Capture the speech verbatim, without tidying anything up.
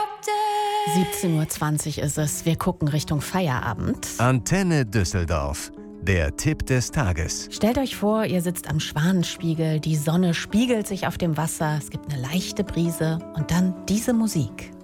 siebzehn Uhr zwanzig ist es. Wir gucken Richtung Feierabend. Antenne Düsseldorf. Der Tipp des Tages. Stellt euch vor, ihr sitzt am Schwanenspiegel, die Sonne spiegelt sich auf dem Wasser, es gibt eine leichte Brise und dann diese Musik.